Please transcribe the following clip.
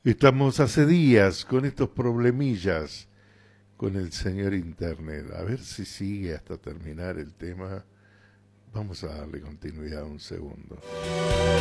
Estamos hace días con estos problemillas con el señor Internet. A ver si sigue hasta terminar el tema. Vamos a darle continuidad un segundo.